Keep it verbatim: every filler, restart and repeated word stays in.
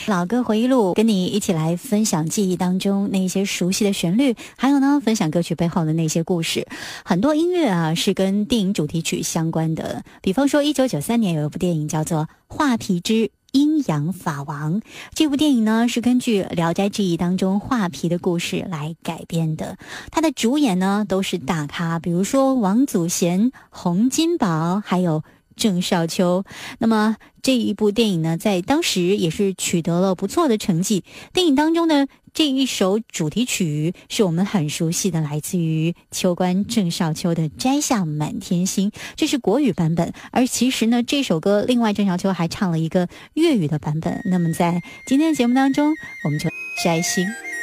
老歌回忆录，跟你一起来分享记忆当中那些熟悉的旋律，还有呢，分享歌曲背后的那些故事。很多音乐啊是跟电影主题曲相关的，比方说一九九三年有一部电影叫做《画皮之阴阳法王》，这部电影呢是根据《聊斋志异》当中画皮的故事来改编的。它的主演呢都是大咖，比如说王祖贤、洪金宝，还有郑少秋。那么这一部电影呢，在当时也是取得了不错的成绩。电影当中的这一首主题曲是我们很熟悉的，来自于秋官郑少秋的《摘下满天星》，这是国语版本。而其实呢，这首歌另外郑少秋还唱了一个粤语的版本。那么在今天的节目当中，我们就摘星。